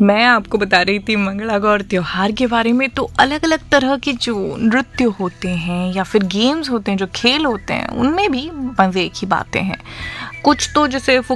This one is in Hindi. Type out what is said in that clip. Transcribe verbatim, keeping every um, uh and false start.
मैं आपको बता रही थी मंगला गौर त्योहार के बारे में। तो अलग अलग तरह के जो नृत्य होते हैं या फिर गेम्स होते हैं, जो खेल होते हैं, उनमें भी मज़े की बातें हैं। कुछ तो जैसे